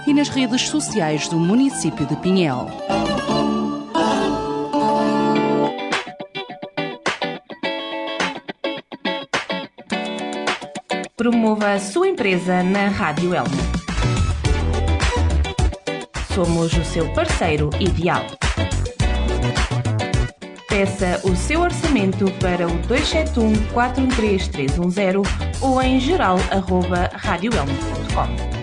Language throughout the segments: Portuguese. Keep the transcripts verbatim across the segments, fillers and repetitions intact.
e nas redes sociais do município de Pinhel. Promova a sua empresa na Rádio Elmo. Somos o seu parceiro ideal. Peça o seu orçamento para o dois sete um, quatro um três, três um zero ou em geral arroba rádio elmo ponto com.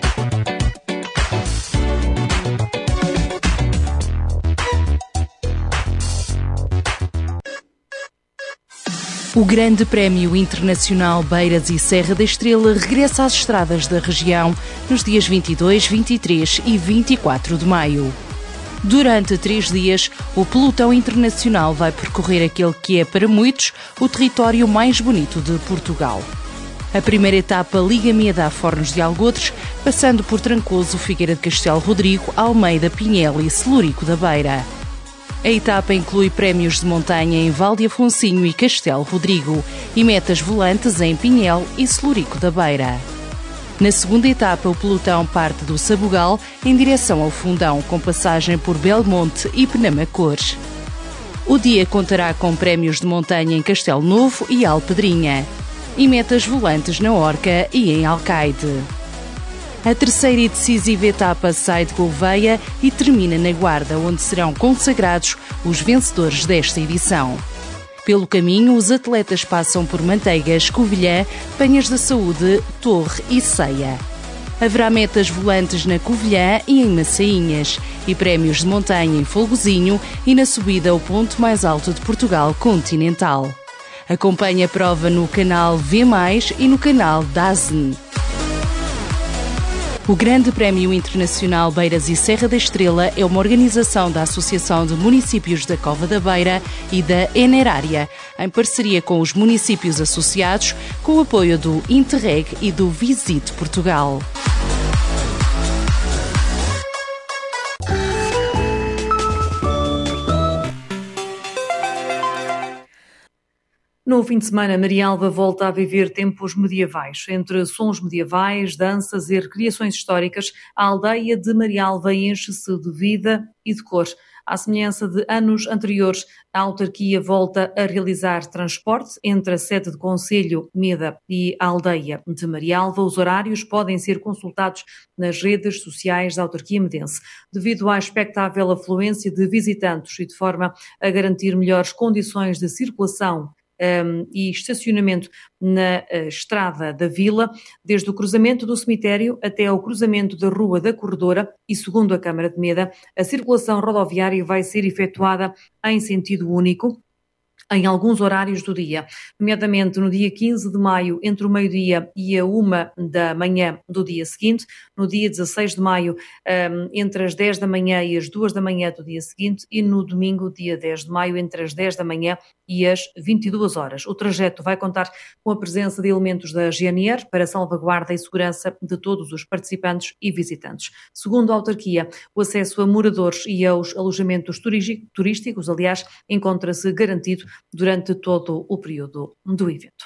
O Grande Prémio Internacional Beiras e Serra da Estrela regressa às estradas da região nos dias vinte e dois, vinte e três e vinte e quatro de maio. Durante três dias, o pelotão internacional vai percorrer aquele que é, para muitos, o território mais bonito de Portugal. A primeira etapa liga Mieda a Fornos de Algodres, passando por Trancoso, Figueira de Castelo Rodrigo, Almeida, Pinhel e Celurico da Beira. A etapa inclui prémios de montanha em Val de Afonsinho e Castelo Rodrigo e metas volantes em Pinhel e Celurico da Beira. Na segunda etapa, o pelotão parte do Sabugal em direção ao Fundão, com passagem por Belmonte e Penamacores. O dia contará com prémios de montanha em Castelo Novo e Alpedrinha e metas volantes na Orca e em Alcaide. A terceira e decisiva etapa sai de Gouveia e termina na Guarda, onde serão consagrados os vencedores desta edição. Pelo caminho, os atletas passam por Manteigas, Covilhã, Penhas da Saúde, Torre e Ceia. Haverá metas volantes na Covilhã e em Massainhas e prémios de montanha em Folgozinho e na subida ao ponto mais alto de Portugal continental. Acompanhe a prova no canal V mais, e no canal DAZN. O Grande Prémio Internacional Beiras e Serra da Estrela é uma organização da Associação de Municípios da Cova da Beira e da Enerária, em parceria com os municípios associados, com o apoio do Interreg e do Visite Portugal. No fim de semana, Marialva volta a viver tempos medievais. Entre sons medievais, danças e recriações históricas, a aldeia de Marialva enche-se de vida e de cor. À semelhança de anos anteriores, a autarquia volta a realizar transporte entre a sede de concelho, Meda, e a aldeia de Marialva. Os horários podem ser consultados nas redes sociais da autarquia medense. Devido à expectável afluência de visitantes e de forma a garantir melhores condições de circulação Um, e estacionamento na uh, estrada da vila, desde o cruzamento do cemitério até ao cruzamento da Rua da Corredora e, segundo a Câmara de Meda, a circulação rodoviária vai ser efetuada em sentido único em alguns horários do dia, nomeadamente no dia quinze de maio, entre o meio-dia e a uma da manhã do dia seguinte, no dia dezasseis de maio, um, entre as dez da manhã e as duas da manhã do dia seguinte, e no domingo, dia dez de maio, entre as dez da manhã e as vinte e duas horas. O trajeto vai contar com a presença de elementos da G N R para salvaguarda e segurança de todos os participantes e visitantes. Segundo a autarquia, o acesso a moradores e aos alojamentos turísticos, aliás, encontra-se garantido durante todo o período do evento.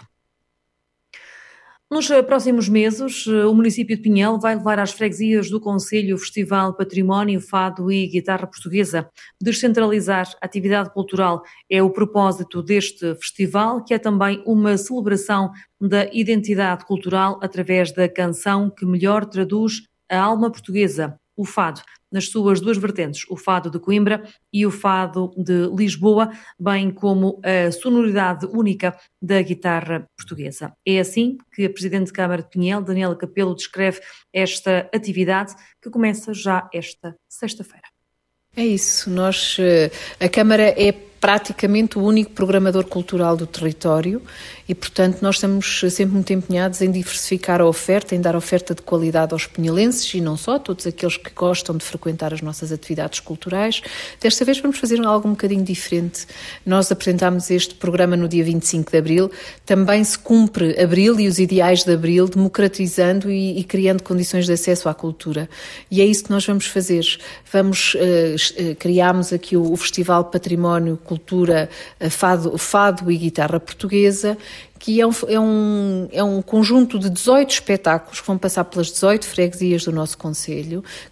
Nos próximos meses, o município de Pinhel vai levar às freguesias do concelho o Festival Património, Fado e Guitarra Portuguesa. Descentralizar a atividade cultural é o propósito deste festival, que é também uma celebração da identidade cultural através da canção que melhor traduz a alma portuguesa, o fado, nas suas duas vertentes, o fado de Coimbra e o fado de Lisboa, bem como a sonoridade única da guitarra portuguesa. É assim que a Presidente de Câmara de Pinhel, Daniela Capelo, descreve esta atividade que começa já esta sexta-feira. É isso, nós, a Câmara é praticamente o único programador cultural do território e, portanto, nós estamos sempre muito empenhados em diversificar a oferta, em dar oferta de qualidade aos pinhelenses e não só, todos aqueles que gostam de frequentar as nossas atividades culturais. Desta vez vamos fazer algo um bocadinho diferente. Nós apresentámos este programa no dia vinte e cinco de abril, também se cumpre abril e os ideais de abril, democratizando e, e criando condições de acesso à cultura. E é isso que nós vamos fazer. Vamos, uh, uh, criámos aqui o, o Festival Património, Cultura, Fado, Fado e Guitarra Portuguesa, que é um, é, um, é um conjunto de dezoito espetáculos que vão passar pelas dezoito freguesias do nosso concelho,